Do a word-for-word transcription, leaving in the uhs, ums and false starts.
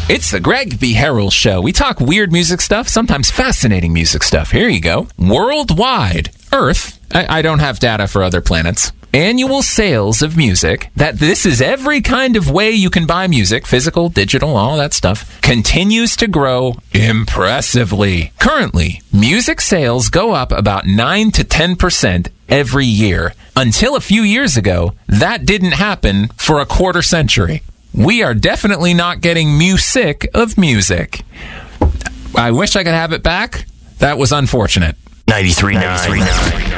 It's the Greg B. Harrell Show. We talk weird music stuff, sometimes fascinating music stuff. Here you go. Worldwide, Earth, I, I don't have data for other planets, annual sales of music, that this is every kind of way you can buy music, physical, digital, all that stuff, continues to grow impressively. Currently, music sales go up about nine to ten percent every year. Until a few years ago, that didn't happen for a quarter century. We are definitely not getting music of music. I wish I could have it back. That was unfortunate. ninety-three point nine